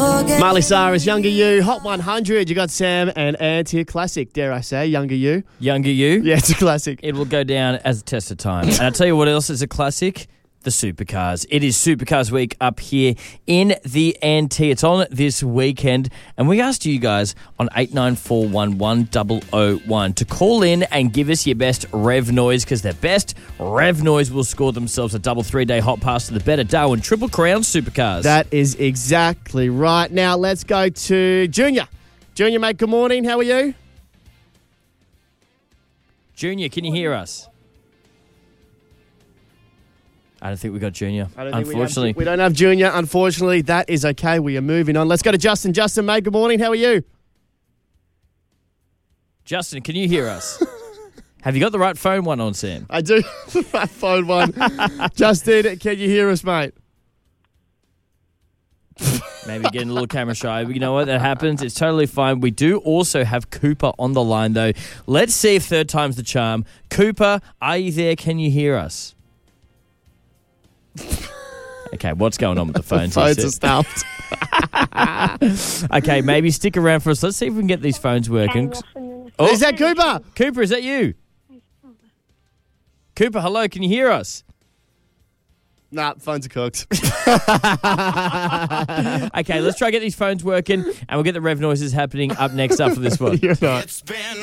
Miley Cyrus, Younger You, Hot 100. You got Sam and Ant here. Classic, dare I say, Younger You. Younger You? Yeah, it's a classic. It will go down as a test of time. And I'll tell you what else is a classic. The Supercars. It is Supercars Week up here in the NT. It's on this weekend. And we asked you guys on 89411001 to call in and give us your best rev noise, because their best rev noise will score themselves a double 3-day hot pass to the Better Darwin Triple Crown Supercars. That is exactly right. Now let's go to Junior. Junior, mate, good morning. How are you? Junior, can you hear us? I don't think we got Junior, unfortunately. We don't have Junior, unfortunately. That is okay. We are moving on. Let's go to Justin. Justin, mate, good morning. How are you? Justin, can you hear us? Have you got the right phone one on, Sam? I do. My phone one. Justin, can you hear us, mate? Maybe getting a little camera shy. But you know what? That happens. It's totally fine. We do also have Cooper on the line, though. Let's see if third time's the charm. Cooper, are you there? Can you hear us? Okay, what's going on with the phones? The phones are stuffed. Okay, maybe stick around for us. Let's see if we can get these phones working. Oh. Is that Cooper? Cooper, is that you? Cooper, hello, can you hear us? Nah, phones are cooked. Okay, let's try to get these phones working, and we'll get the rev noises happening up next after this one. You're not. It's been